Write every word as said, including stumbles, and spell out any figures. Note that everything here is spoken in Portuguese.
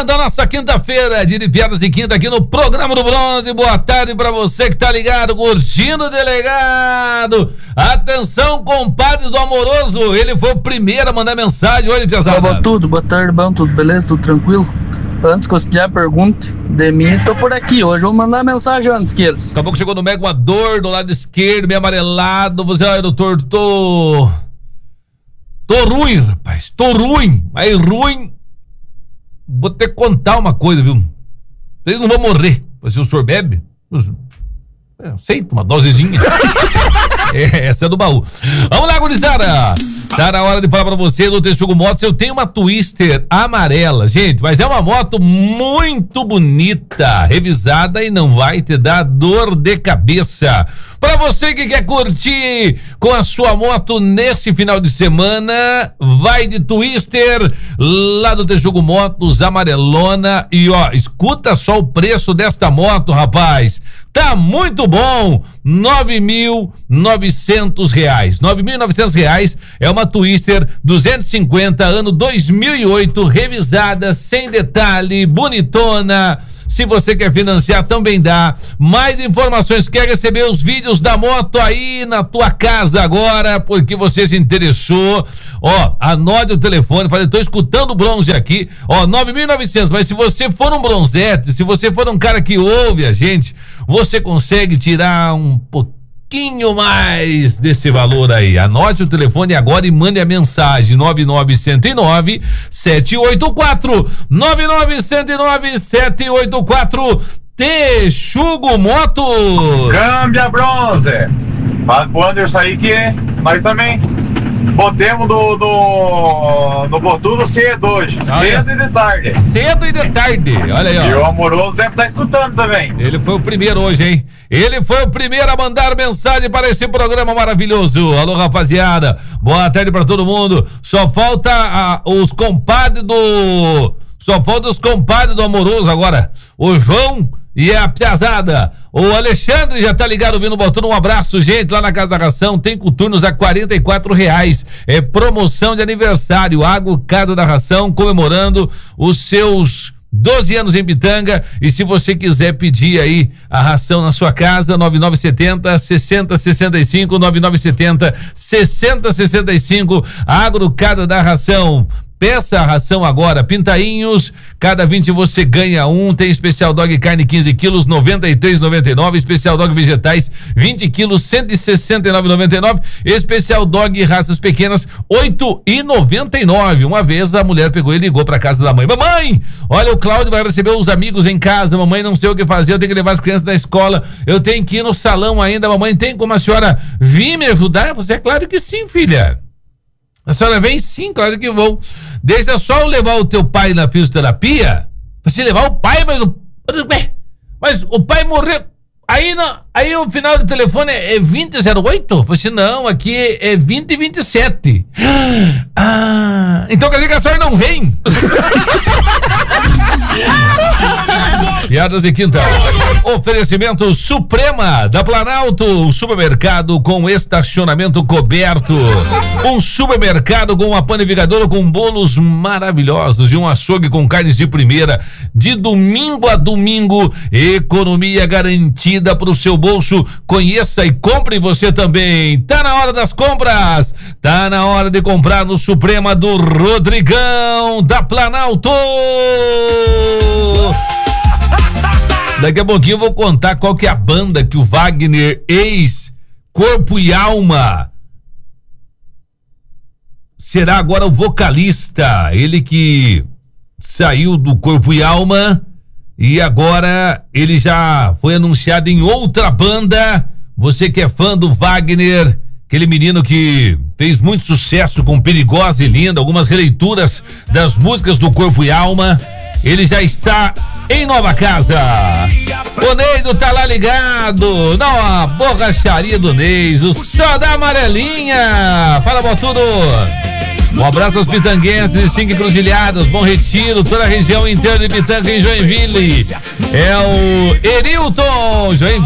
Começando a nossa quinta-feira de piadas de quinta aqui no programa do Bronze. Boa tarde pra você que tá ligado, curtindo o delegado. Atenção, compadres do Amoroso, ele foi o primeiro a mandar mensagem. Oi, Piazada. Boa tudo, boa tarde, bom, tudo beleza, tudo tranquilo? Antes que eu explicar a pergunta de mim, tô por aqui. Hoje eu vou mandar mensagem antes que eles. Acabou que chegou no Mega uma dor do lado esquerdo, meio amarelado. Você, olha, doutor, tô... Tô ruim, rapaz, tô ruim. Aí ruim... Vou ter que contar uma coisa, viu? Vocês não vão morrer. Se o senhor bebe, eu sei, uma dosezinha. É, essa é do baú. Vamos lá, gurizada. Tá na hora de falar pra você do Texugo Motos. Eu tenho uma Twister amarela, gente, mas é uma moto muito bonita, revisada e não vai te dar dor de cabeça. Pra você que quer curtir com a sua moto nesse final de semana, vai de Twister lá do Texugo Motos, amarelona. E ó, escuta só o preço desta moto, rapaz. Tá muito bom, nove mil e novecentos reais. nove mil e novecentos reais é uma Twister duzentos e cinquenta, ano dois mil e oito, revisada, sem detalhe, bonitona. Se você quer financiar, também dá. Mais informações, quer receber os vídeos da moto aí na tua casa agora, porque você se interessou. Ó, anote o telefone, fala, tô escutando o Bronze aqui, ó, nove mil e novecentos, mas se você for um bronzete, se você for um cara que ouve a gente, você consegue tirar um pouquinho mais desse valor aí. Anote o telefone agora e mande a mensagem nove nove um nove, sete oito quatro, nove nove um nove, sete oito quatro. Texugo Motos. Câmbia Bronze. Fala pro Anderson aí que nós também botemos do, do, do Botudo cedo hoje. Olha. Cedo e de tarde. Cedo e de tarde, olha aí, ó. E o Amoroso deve estar escutando também. Ele foi o primeiro hoje, hein? Ele foi o primeiro a mandar mensagem para esse programa maravilhoso. Alô, rapaziada. Boa tarde para todo mundo. Só falta a, os compadres do... Só falta os compadres do Amoroso agora. O João e a Piazada. O Alexandre já tá ligado ouvindo, botando um abraço, gente, lá na Casa da Ração, tem coturnos a quarenta e quatro reais, é promoção de aniversário, Água Casa da Ração, comemorando os seus doze anos em Pitanga. E se você quiser pedir aí a ração na sua casa, nove nove sete zero, seis zero seis cinco, nove nove sete zero, seis zero seis cinco, Agro Casa da Ração. Peça a ração agora, pintainhos, cada vinte você ganha um. Tem especial dog carne quinze quilos, noventa e três reais e noventa e nove, especial dog vegetais vinte quilos, cento e sessenta e nove reais e noventa e nove, especial dog raças pequenas oito reais e noventa e nove. Uma vez a mulher pegou e ligou pra casa da mãe: mamãe, olha, o Cláudio vai receber os amigos em casa, mamãe, não sei o que fazer, eu tenho que levar as crianças na escola, eu tenho que ir no salão ainda, mamãe, tem como a senhora vir me ajudar? Você, é claro que sim, filha. A senhora vem? Sim, claro que vou. Deixa só eu levar o teu pai na fisioterapia. Você levar o pai, mas o... Mas o pai morreu. Aí, não, aí o final do telefone é vinte zero oito? Você, não, aqui é vinte vinte e sete. Ah, então quer dizer que a senhora não vem? Piadas de quinta. Oferecimento Suprema da Planalto, supermercado com estacionamento coberto, um supermercado com uma panificadora com bolos maravilhosos e um açougue com carnes de primeira, de domingo a domingo, economia garantida para o seu bolso. Conheça e compre você também. Tá na hora das compras, tá na hora de comprar no Suprema do Rodrigão da Planalto. Daqui a pouquinho eu vou contar qual que é a banda que o Wagner, ex Corpo e Alma, será agora o vocalista. Ele que saiu do Corpo e Alma e agora ele já foi anunciado em outra banda. Você que é fã do Wagner, aquele menino que fez muito sucesso com Perigosa e Linda, algumas releituras das músicas do Corpo e Alma, ele já está em nova casa. O Neido tá lá ligado. Não, a borracharia do Neis, o só da amarelinha. Fala, Botudo. Um abraço aos pitanguenses, cinco encruzilhadas, Bom Retiro, toda a região inteira de Pitanga em Joinville. É o Erilton, Joinville.